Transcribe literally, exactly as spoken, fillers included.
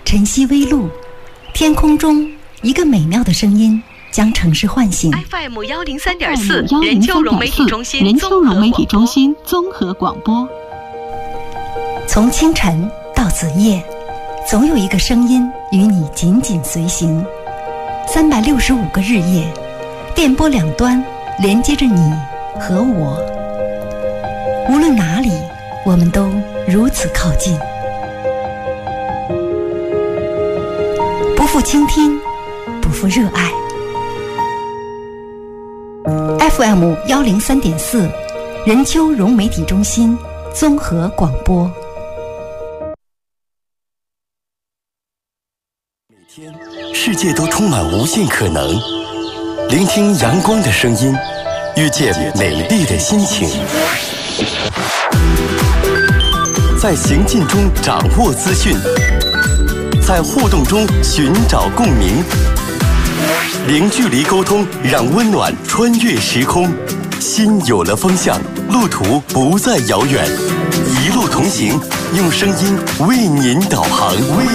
晨曦微露，天空中一个美妙的声音将城市唤醒。 F M 一零三点四 任丘融媒体中心任丘融媒体中心综合广播。 从清晨到子夜，总有一个声音与你紧紧随行。三百六十五个日夜，电波两端连接着你和我。无论哪里，我们都如此靠近。不负倾听，不负热爱。F M 一零三点四，任丘融媒体中心综合广播。 每天，世界都充满无限可能。聆听阳光的声音，遇见美丽的心情。在行进中掌握资讯，在互动中寻找共鸣。零距离沟通，让温暖穿越时空。心有了方向，路途不再遥远。一路同行，用声音为您导航。为